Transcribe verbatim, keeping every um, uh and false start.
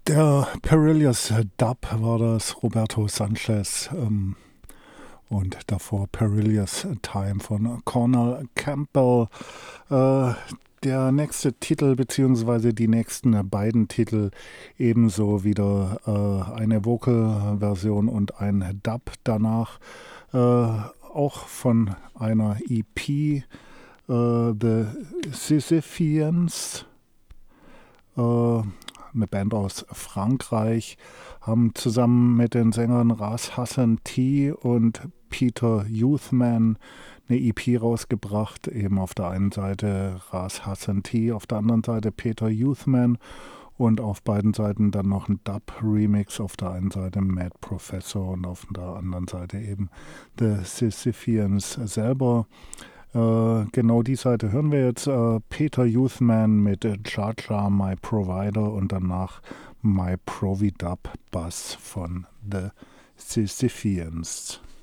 Der Perilous Dub war das, Roberto Sanchez, ähm, und davor Perilous Time von Cornel Campbell. Äh, der nächste Titel beziehungsweise die nächsten beiden Titel ebenso wieder äh, eine Vocal-Version und ein Dub danach, äh, auch von einer E P, äh, The Sisypheans. Äh, eine Band aus Frankreich, haben zusammen mit den Sängern Ras Hassan T und Peter Youthman eine E P rausgebracht. Eben auf der einen Seite Ras Hassan T, auf der anderen Seite Peter Youthman und auf beiden Seiten dann noch ein Dub-Remix. Auf der einen Seite Mad Professor und auf der anderen Seite eben The Sisypheans selber. Äh, genau die Seite hören wir jetzt. Äh, Peter Youthman mit Jar Jar My Provider und danach My Providub Bass von The Sisypheans.